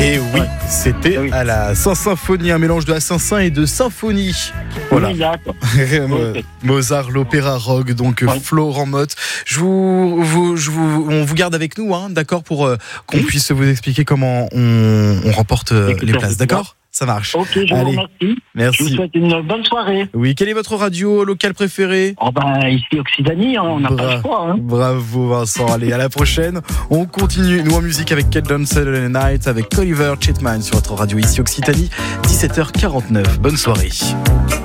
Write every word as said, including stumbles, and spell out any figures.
Et oui, Ouais. c'était Oui. à la Saint-Symphonie, un mélange de la Saint-Saint et de symphonie. Voilà. Oui, d'accord. Mo- Ok. Mozart, l'opéra rock, donc Ouais. Florent Mott. Je vous, vous, je vous, on vous garde avec nous, hein, d'accord, pour euh, qu'on Oui. puisse vous expliquer comment on, on remporte euh, Écoutez, les on places, fait d'accord ? Ça marche. Ok, je Allez, vous remercie. Je vous merci. souhaite une bonne soirée. Oui, quelle est votre radio locale préférée ? Oh ben, ici Occitanie, hein, on n'a pas Bra- le choix. Hein. Bravo Vincent, allez à la prochaine. On continue, nous en musique avec Kate Saturday Night, avec Oliver Chapman sur votre radio ici Occitanie, dix-sept heures quarante-neuf. Bonne soirée.